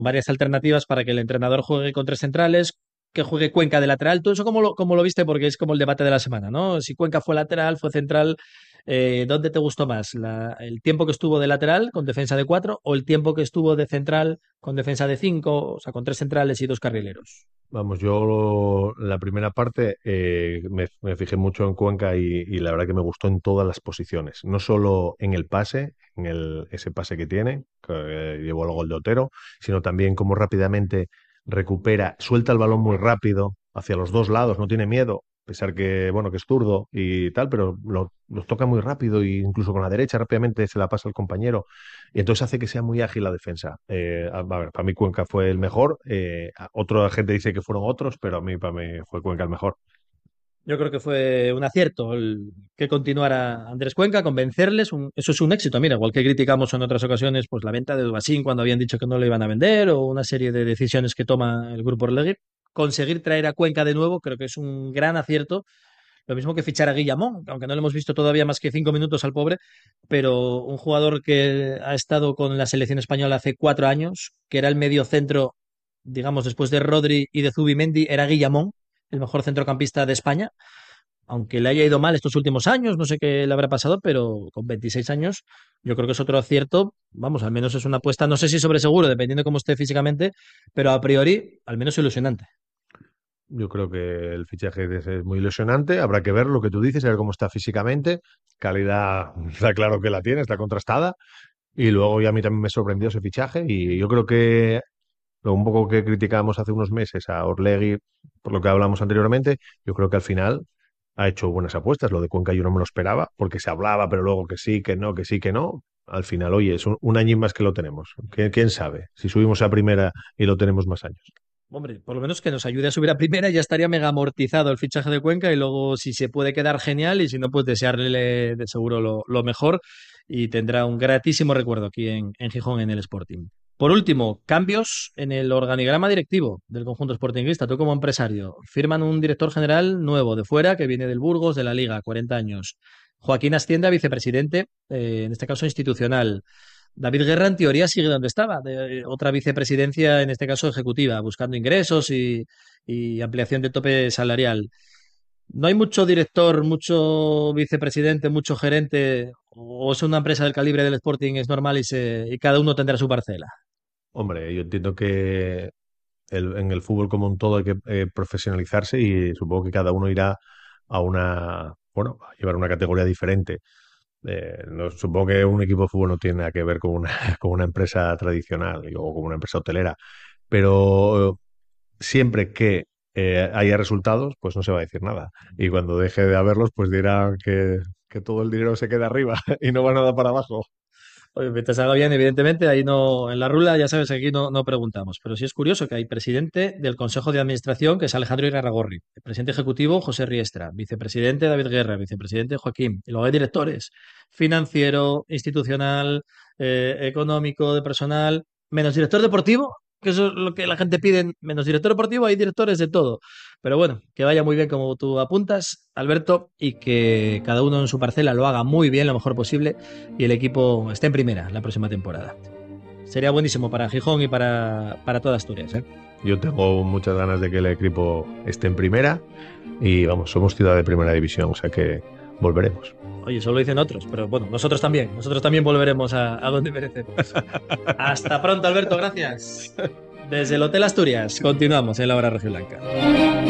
varias alternativas para que el entrenador juegue con tres centrales, que juegue Cuenca de lateral. ¿Tú eso cómo lo viste? Porque es como el debate de la semana, ¿no? Si Cuenca fue lateral, fue central, ¿dónde te gustó más? ¿El tiempo que estuvo de lateral con defensa de cuatro o el tiempo que estuvo de central con defensa de cinco, o sea, con tres centrales y dos carrileros? Vamos, la primera parte me fijé mucho en Cuenca y la verdad que me gustó en todas las posiciones, no solo en el pase, ese pase que tiene, que llevó el gol de Otero, sino también cómo rápidamente recupera, suelta el balón muy rápido hacia los dos lados, no tiene miedo, a pesar que, bueno, que es zurdo y tal, pero los toca muy rápido e incluso con la derecha rápidamente se la pasa al compañero y entonces hace que sea muy ágil la defensa. A ver, para mí Cuenca fue el mejor. Otra gente dice que fueron otros, pero para mí fue Cuenca el mejor. Yo creo que fue un acierto que continuara Andrés Cuenca, convencerles. Eso es un éxito. Mira, igual que criticamos en otras ocasiones, pues la venta de Dubasín cuando habían dicho que no lo iban a vender o una serie de decisiones que toma el grupo Orlegui. Conseguir traer a Cuenca de nuevo creo que es un gran acierto. Lo mismo que fichar a Guillamón, aunque no le hemos visto todavía más que 5 minutos al pobre, pero un jugador que ha estado con la selección española hace 4 años, que era el medio centro, digamos, después de Rodri y de Zubimendi, era Guillamón, el mejor centrocampista de España, aunque le haya ido mal estos últimos años, no sé qué le habrá pasado, pero con 26 años yo creo que es otro acierto, vamos, al menos es una apuesta, no sé si sobre seguro, dependiendo de cómo esté físicamente, pero a priori, al menos ilusionante. Yo creo que el fichaje es muy ilusionante. Habrá que ver lo que tú dices, a ver cómo está físicamente. Calidad, está claro que la tiene, está contrastada. Y luego ya a mí también me sorprendió ese fichaje. Y yo creo que lo un poco que criticábamos hace unos meses a Orlegui, por lo que hablamos anteriormente, yo creo que al final ha hecho buenas apuestas. Lo de Cuenca yo no me lo esperaba, porque se hablaba, pero luego que sí, que no, que sí, que no. Al final, oye, es un año más que lo tenemos. ¿Quién sabe? Si subimos a primera y lo tenemos más años. Hombre, por lo menos que nos ayude a subir a primera y ya estaría mega amortizado el fichaje de Cuenca y luego si se puede quedar genial y si no, pues desearle de seguro lo mejor y tendrá un gratísimo recuerdo aquí en Gijón en el Sporting. Por último, cambios en el organigrama directivo del conjunto sportinguista. Tú como empresario, firman un director general nuevo de fuera que viene del Burgos, de la Liga, 40 años. Joaquín asciende a vicepresidente, en este caso institucional. David Guerra, en teoría, sigue donde estaba, de otra vicepresidencia, en este caso ejecutiva, buscando ingresos y ampliación de tope salarial. ¿No hay mucho director, mucho vicepresidente, mucho gerente? ¿O es una empresa del calibre del Sporting, es normal y cada uno tendrá su parcela? Hombre, yo entiendo que en el fútbol como un todo hay que profesionalizarse y supongo que cada uno irá bueno, a llevar una categoría diferente. Supongo que un equipo de fútbol no tiene nada que ver con una, con una empresa tradicional o con una empresa hotelera, pero siempre que haya resultados, pues no se va a decir nada. Y cuando deje de haberlos, pues dirán que todo el dinero se queda arriba y no va nada para abajo. Oye, mientras haga bien, evidentemente, ahí no, en la rula ya sabes que aquí no preguntamos, pero sí es curioso que hay presidente del Consejo de Administración, que es Alejandro Irarragorri, el presidente ejecutivo José Riestra, vicepresidente David Guerra, vicepresidente Joaquín, y luego hay directores, financiero, institucional, económico, de personal, menos director deportivo, que eso es lo que la gente pide, menos director deportivo, hay directores de todo. Pero bueno, que vaya muy bien como tú apuntas, Alberto, y que cada uno en su parcela lo haga muy bien, lo mejor posible y el equipo esté en primera la próxima temporada. Sería buenísimo para Gijón y para toda Asturias, ¿eh? Yo tengo muchas ganas de que el equipo esté en primera y vamos, somos ciudad de primera división, o sea que volveremos. Oye, eso lo dicen otros, pero bueno, nosotros también volveremos a donde merecemos. Hasta pronto, Alberto, gracias. Desde el Hotel Asturias, continuamos en la hora rojiblanca.